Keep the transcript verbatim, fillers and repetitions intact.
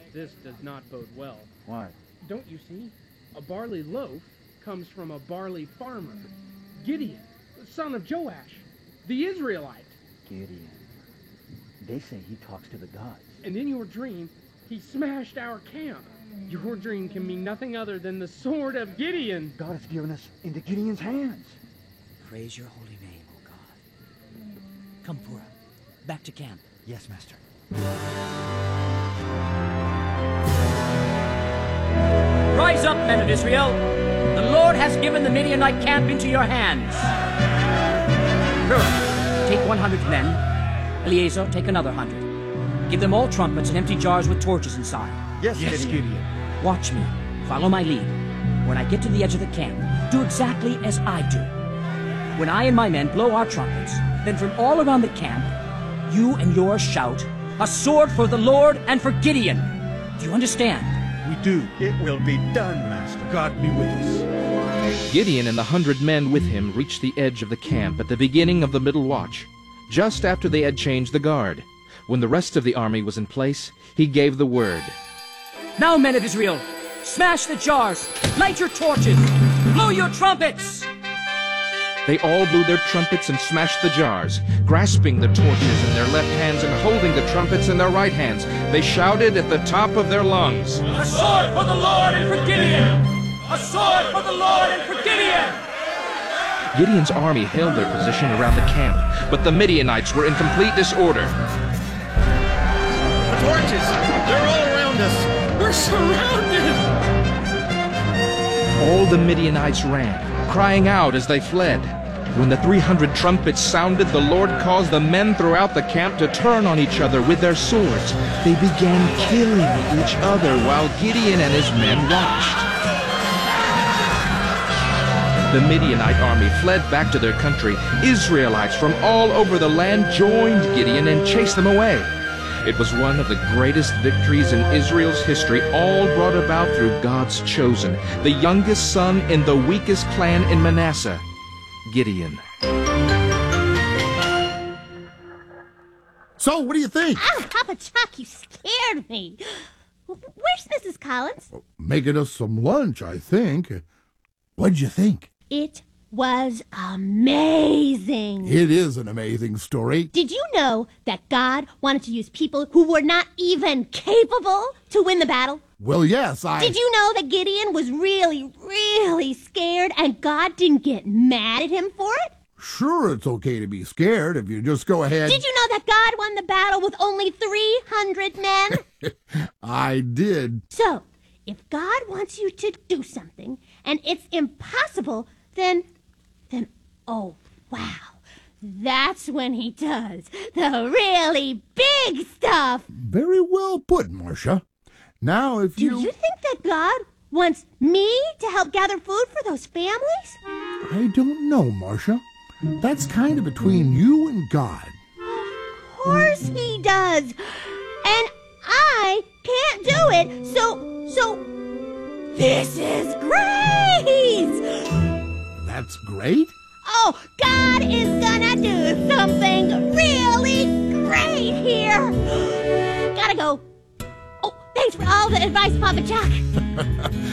This does not bode well. Why? Don't you see? A barley loaf comes from a barley farmer. Gideon, the son of Joash, the Israelite. Gideon. They say he talks to the gods. And in your dream, he smashed our camp. Your dream can mean nothing other than the sword of Gideon. God has given us into Gideon's hands. Praise your holy name, O God. Come, Purah. Back to camp. Yes, Master. Rise up, men of Israel. The Lord has given the Midianite camp into your hands. Purah, take one hundred men. Eleazar, take another hundred. Give them all trumpets and empty jars with torches inside. Yes, yes Gideon. Gideon. Watch me. Follow my lead. When I get to the edge of the camp, do exactly as I do. When I and my men blow our trumpets, then from all around the camp, you and yours shout, "A sword for the Lord and for Gideon." Do you understand? We do. It will be done, Master. God be with us. Gideon and the hundred men with him reached the edge of the camp at the beginning of the middle watch, just after they had changed the guard. When the rest of the army was in place, he gave the word. Now, men of Israel, smash the jars, light your torches, blow your trumpets! They all blew their trumpets and smashed the jars, grasping the torches in their left hands and holding the trumpets in their right hands. They shouted at the top of their lungs, "A sword for the Lord and for Gideon! A sword for the Lord and for Gideon!" Gideon's army held their position around the camp, but the Midianites were in complete disorder. The torches! They're all around us! We're surrounded! All the Midianites ran, crying out as they fled. When the three hundred trumpets sounded, the Lord caused the men throughout the camp to turn on each other with their swords. They began killing each other while Gideon and his men watched. The Midianite army fled back to their country. Israelites from all over the land joined Gideon and chased them away. It was one of the greatest victories in Israel's history, all brought about through God's chosen, the youngest son in the weakest clan in Manasseh, Gideon. So, what do you think? Oh, Papa Chuck, you scared me. Where's Missus Collins? Making us some lunch, I think. What'd you think? It was amazing. It is an amazing story. Did you know that God wanted to use people who were not even capable to win the battle? Well, yes, I... Did you know that Gideon was really, really scared and God didn't get mad at him for it? Sure, it's okay to be scared if you just go ahead... Did you know that God won the battle with only three hundred men? I did. So, if God wants you to do something and it's impossible, then... Then, oh, wow, that's when he does the really big stuff. Very well put, Marcia. Now, if you... Do you think that God wants me to help gather food for those families? I don't know, Marcia. That's kind of between you and God. Of course he does. And I can't do it, so, so, this is great! That's great? Oh, God is gonna do something really great here. Gotta go. Oh, thanks for all the advice, Papa Chuck.